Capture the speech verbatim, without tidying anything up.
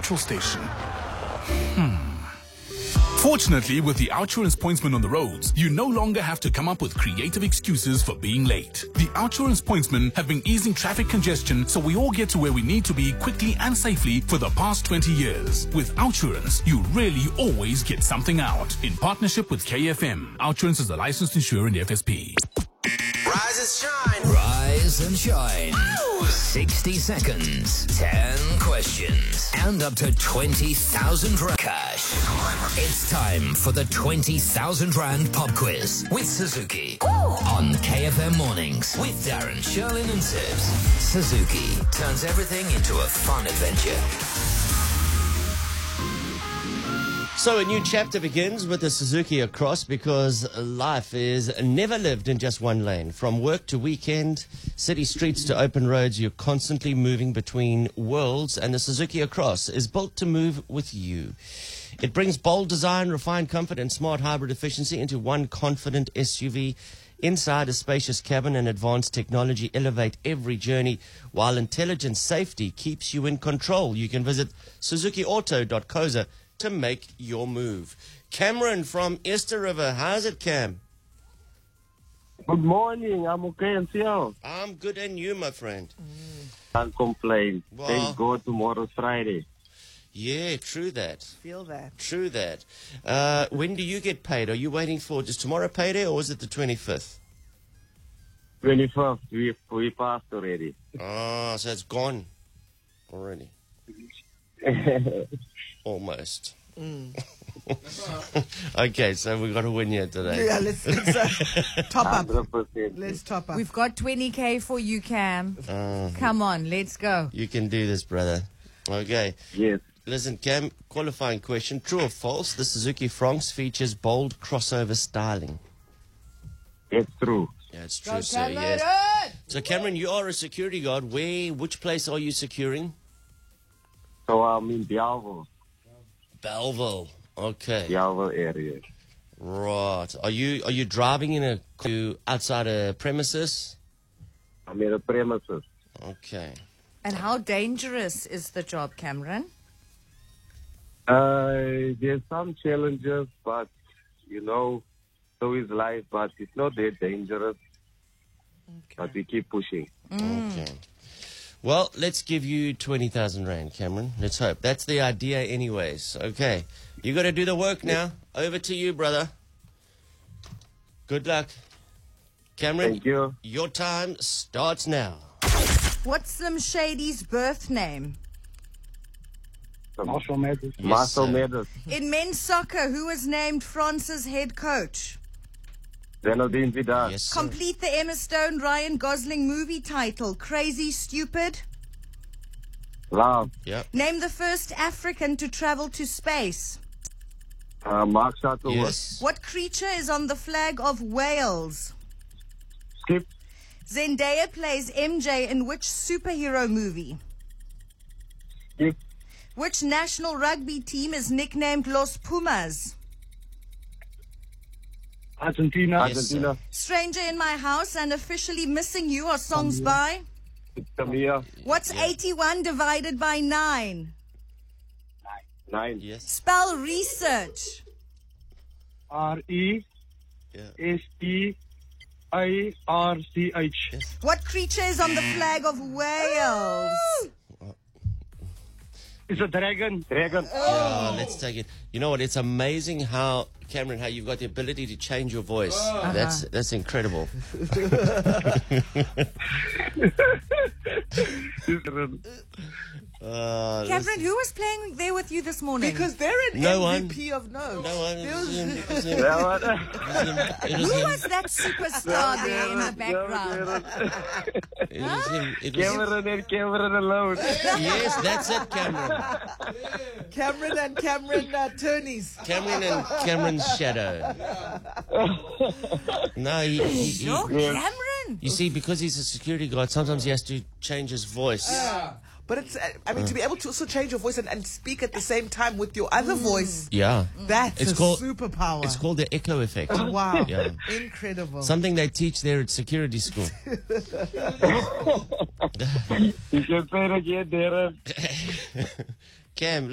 petrol station. Hmm. Fortunately, with the Outsurance pointsman on the roads, you no longer have to come up with creative excuses for being late. The Outsurance pointsmen have been easing traffic congestion so we all get to where we need to be quickly and safely for the past twenty years. With Outsurance, you really always get something out. In partnership with K F M, Outsurance is a licensed insurer in F S P. Rise and shine. Rise and shine. Ow! sixty seconds, ten questions, and up to twenty thousand rand cash. It's time for the twenty thousand rand pop quiz with Suzuki. Ooh. On K F M Mornings with Darren, Sherlyn and Sibs. Suzuki turns everything into a fun adventure. So a new chapter begins with the Suzuki Across, because life is never lived in just one lane. From work to weekend, city streets to open roads, you're constantly moving between worlds, and the Suzuki Across is built to move with you. It brings bold design, refined comfort, and smart hybrid efficiency into one confident S U V. Inside, a spacious cabin and advanced technology elevate every journey, while intelligent safety keeps you in control. You can visit suzuki auto dot co za to make your move. Cameron from Easter River. How's it, Cam? Good morning. I'm okay, and you? I'm good, and you, my friend? Can't complain. Well, Thank God tomorrow's Friday. Yeah, true that. Feel that. True that. Uh, when do you get paid? Are you waiting for just tomorrow payday, or is it the twenty-fifth? twenty-fifth, we, we passed already. Ah, so it's gone already. Almost. Mm. Okay, so we got to win here today. Yeah, let's, let's uh, top up. one hundred percent. Let's top up. We've got twenty K for you, Cam. Uh, Come on, let's go. you can do this, brother. Okay. Yes. Listen, Cam, qualifying question. True or false, the Suzuki Fronx features bold crossover styling? It's true. Yeah, it's true, sir, yes. So, Cameron, you are a security guard. Where, which place are you securing? So I'm in Belleville, Belleville. Okay. Belleville area. Right. Are you are you driving in a to outside a premises? I'm in the premises. Okay. And how dangerous is the job, Cameron? Uh, there's some challenges, but, you know, so is life, but it's not that dangerous. Okay. But we keep pushing. Okay. Well, let's give you twenty thousand rand, Cameron. Let's hope. That's the idea anyways. Okay. You got to do the work now. Over to you, brother. Good luck. Cameron, Thank you. your time starts now. What's Slim Shady's birth name? Marshall Mathers. Yes, Marshall sir. Mathers. In men's soccer, who was named France's head coach? Zinedine Zidane. Yes, sir. Complete the Emma Stone Ryan Gosling movie title. Crazy Stupid. Love. Yep. Name the first African to travel to space. Uh, Mark Shuttleworth. Yes. What creature is on the flag of Wales? Skip. Zendaya plays M J in which superhero movie? Skip. Which national rugby team is nicknamed Los Pumas? Argentina. Yes, Argentina. Stranger in My House and Officially Missing You are songs by? Tamia. What's eighty-one divided by nine? Nine. Yes. Spell research. R E S E I R C H. What creature is on the flag of Wales? It's a dragon. Dragon. Yeah, let's take it. You know what? It's amazing how, Cameron, how you've got the ability to change your voice. That's that's incredible. Uh, Cameron, who was playing there with you this morning? Because they're an No M V P one. of no. no one. It was him. It was him. That one. It was Who him. was that superstar there in the background? It was him. It was him. Cameron and Cameron alone. Yes, that's it, Cameron. Cameron and Cameron uh, Turney's. Cameron and Cameron's shadow. No, he, he, he, Oh, Cameron. you see, because he's a security guard, sometimes he has to change his voice. But it's, uh, I mean, to be able to also change your voice and, and speak at the same time with your other voice, Yeah. that's It's a called- superpower. It's called the echo effect. Wow. Yeah. Incredible. Something they teach there at security school. You can say it again, Darren. Cam,